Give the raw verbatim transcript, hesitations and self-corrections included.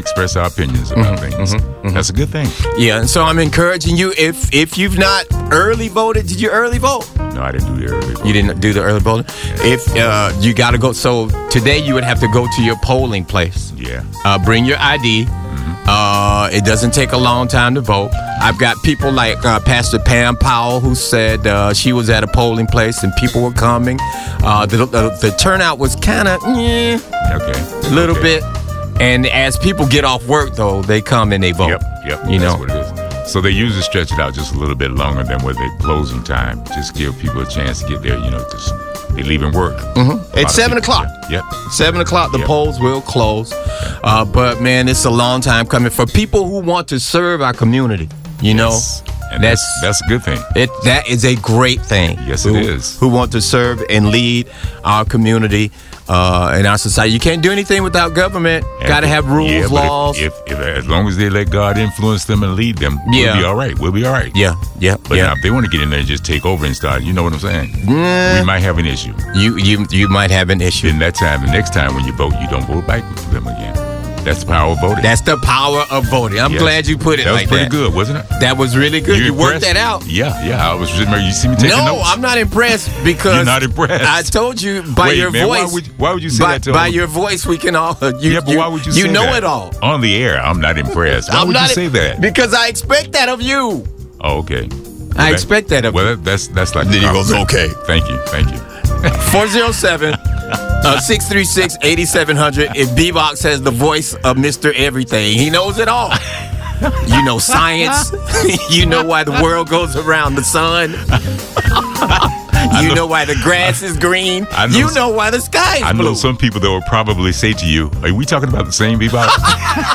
express our opinions about Mm-hmm, things. mm-hmm, mm-hmm. That's a good thing. Yeah, and so I'm encouraging you, if if you've not early voted, did you early vote? No, I didn't do the early voting. You didn't do the early voting? If uh, you got to go, so today you would have to go to your polling place. Yeah. Uh, bring your I D. Uh, it doesn't take a long time to vote. I've got people like uh, Pastor Pam Powell, who said uh, she was at a polling place and people were coming. Uh, the, the, the turnout was kind of, eh, Okay. a little Okay. bit. And as people get off work, though, they come and they vote. Yep, yep. You that's know. what it is. So they usually stretch it out just a little bit longer than what their closing time. Just give people a chance to get there, you know, just they leaving work. Mm-hmm. It's seven o'clock. Yep. Seven o'clock, the Yep. polls will close. Uh, but man, it's a long time coming for people who want to serve our community. You know, Yes. And that's that's that's a good thing. it. That is a great thing. Yes, who, it is. Who want to serve and lead our community uh, and our society. You can't do anything without government. And Got to have rules, yeah, but laws. If, if, if as long as they let God influence them and lead them, Yeah. we'll be all right. We'll be all right. yeah, yeah, But yeah. now if they want to get in there and just take over and start, you know what I'm saying? Mm. We might have an issue. You you you might have an issue. Then that time, the next time when you vote, you don't vote back for them again. That's the power of voting. That's the power of voting. I'm Yes. glad you put it that like was pretty that. good, wasn't it? That was really good. You, worked impressed? that out. Yeah, yeah. I was just you see me taking No, notes. I'm not impressed because You're not impressed. I told you by Wait, your man, voice. Why would, why would you say by, that to by him? your voice, we can all. You, Yeah, but you, why would you, You say know that? it all. On the air, I'm not impressed. Why I'm would not you say that? Because I expect that of you. Oh, okay. I that- expect that of Well, you. that, that's that's like. Then he goes, okay. Thank you, thank you. four oh seven, six three six, eight seven zero zero. If B-Box has the voice of Mister Everything, he knows it all. You know science. You know why the world goes around the sun. You know, know- why the grass is green. I know you s- know why the sky is I blue. know some people that will probably say to you, "Are we talking about the same Bebop?"